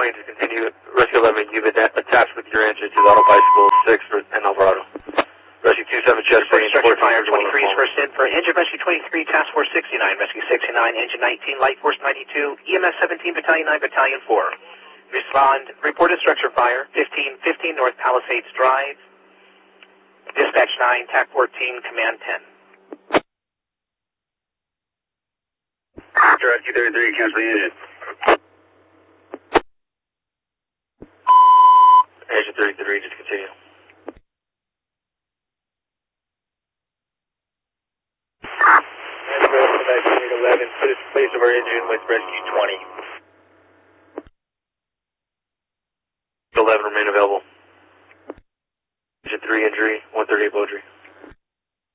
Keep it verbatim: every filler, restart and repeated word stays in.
twenty to continue. Rescue eleven, you've attached with your engine to the auto bicycle six and Alvarado. Rescue two seven, chest range, Structure fire, twenty-three is first in for engine rescue twenty-three, task force sixty-nine, rescue sixty-nine, engine nineteen, light force ninety-two, E M S seventeen, battalion nine, battalion four. Respond, reported structure fire, fifteen fifteen North Palisades Drive, dispatch nine, T A C fourteen, command ten. Rescue thirty-three, cancel the engine. Engine thirty-three, just continue. eleven, put us place of our engine with rescue twenty.